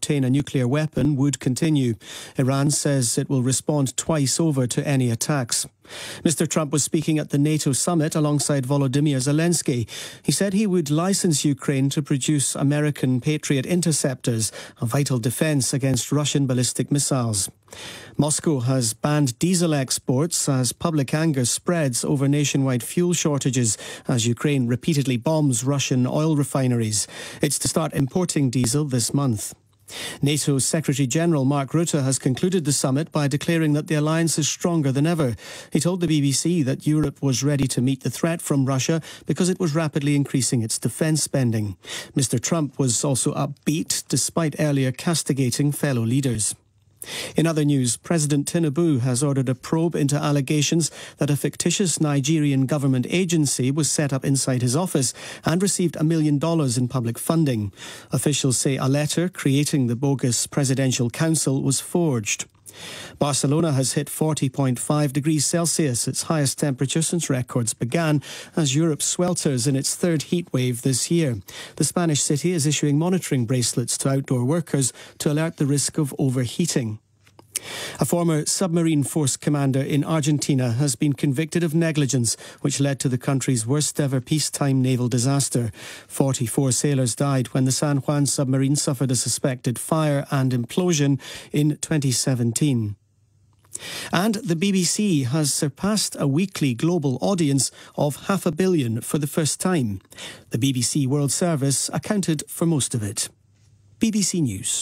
obtain a nuclear weapon would continue. Iran says it will respond twice over to any attacks. Mr. Trump was speaking at the NATO summit alongside Volodymyr Zelensky. He said he would license Ukraine to produce American Patriot interceptors, a vital defence against Russian ballistic missiles. Moscow has banned diesel exports as public anger spreads over nationwide fuel shortages as Ukraine repeatedly bombs Russian oil refineries. It's to start importing diesel this month. NATO's Secretary-General Mark Rutte has concluded the summit by declaring that the alliance is stronger than ever. He told the BBC that Europe was ready to meet the threat from Russia because it was rapidly increasing its defence spending. Mr. Trump was also upbeat despite earlier castigating fellow leaders. In other news, President Tinubu has ordered a probe into allegations that a fictitious Nigerian government agency was set up inside his office and received $1 million in public funding. Officials say a letter creating the bogus Presidential Council was forged. Barcelona has hit 40.5 degrees Celsius, its highest temperature since records began, as Europe swelters in its third heat wave this year. The Spanish city is issuing monitoring bracelets to outdoor workers to alert the risk of overheating. A former submarine force commander in Argentina has been convicted of negligence, which led to the country's worst ever peacetime naval disaster. 44 sailors died when the San Juan submarine suffered a suspected fire and implosion in 2017. And the BBC has surpassed a weekly global audience of 500 million for the first time. The BBC World Service accounted for most of it. BBC News.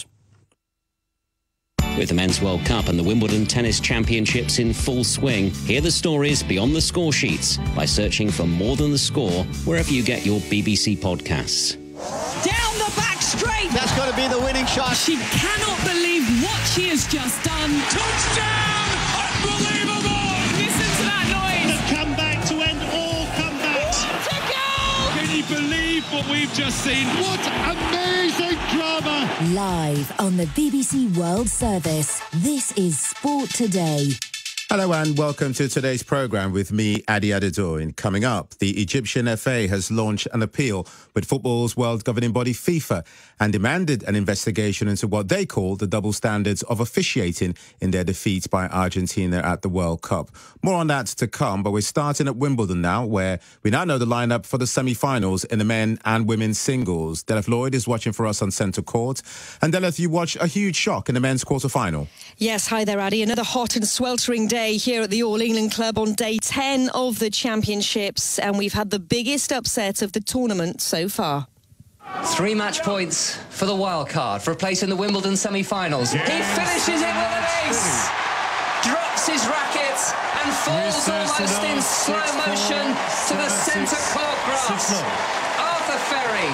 With the Men's World Cup and the Wimbledon Tennis Championships in full swing, hear the stories beyond the score sheets by searching for More Than the Score wherever you get your BBC podcasts. Down the back straight. That's got to be the winning shot. She cannot believe what she has just done. Touchdown! Unbelievable! Listen to that noise. The comeback to end all comebacks. What a goal! Can you believe what we've just seen? What amazing drama! Live on the BBC World Service, this is Sport Today. Hello and welcome to today's programme with me, Adi Adedoyin. Coming up, the Egyptian FA has launched an appeal with football's world governing body FIFA and demanded an investigation into what they call the double standards of officiating in their defeat by Argentina at the World Cup. More on that to come, but we're starting at Wimbledon now, where we now know the lineup for the semi-finals in the men and women's singles. Deleth Lloyd is watching for us on centre court. And Deleth, you watched a huge shock in the men's quarter-final. Yes, hi there, Adi. Another hot and sweltering day here at the All England Club on day 10 of the championships, and we've had the biggest upset of the tournament so far. 3 match points for the wild card for a place in the Wimbledon semi-finals. Yes. He finishes it with an ace, drops his racket and falls almost in slow motion to the centre court grass. Arthur Ferry,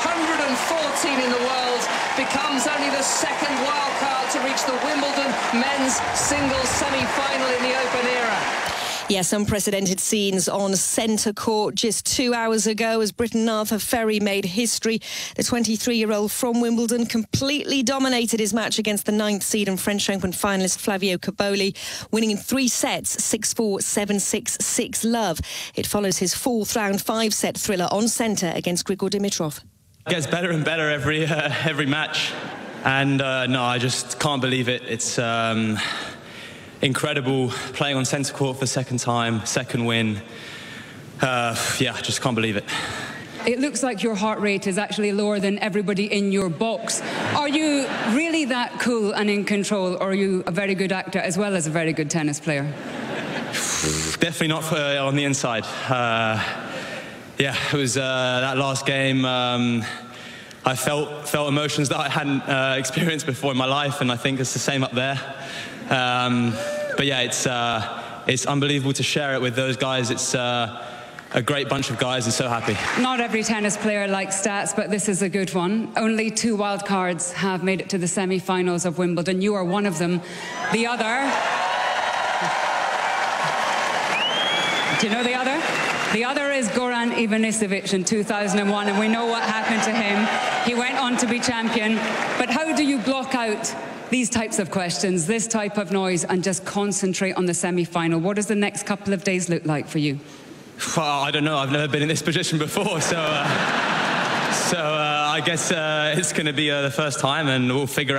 114 in the world, becomes only the second wild card to reach the Wimbledon men's singles semi-final in the Open era. Yes, unprecedented scenes on centre court just 2 hours ago as Briton Arthur Ferry made history. The 23-year-old from Wimbledon completely dominated his match against the 9th seed and French Open finalist Flavio Cobolli, winning in 3 sets, 6-4, 7-6, 6-love. It follows his 4th round 5-set thriller on centre against Grigor Dimitrov. It gets better and better every match, and no, I just can't believe it. It's incredible playing on centre court for the second time, second win. Yeah, I just can't believe it. It looks like your heart rate is actually lower than everybody in your box. Are you really that cool and in control, or are you a very good actor as well as a very good tennis player? Definitely not on the inside. Yeah, it was that last game. I felt emotions that I hadn't experienced before in my life, and I think it's the same up there. But yeah, it's unbelievable to share it with those guys. It's a great bunch of guys, and so happy. Not every tennis player likes stats, but this is a good one. Only 2 wild cards have made it to the semi-finals of Wimbledon. You are one of them. The other... Do you know the other? The other is Goran Ivanisevic in 2001, and we know what happened to him. He went on to be champion. But how do you block out these types of questions, this type of noise, and just concentrate on the semi-final? What does the next couple of days look like for you? Well, I don't know. I've never been in this position before, so I guess it's going to be the first time, and we'll figure out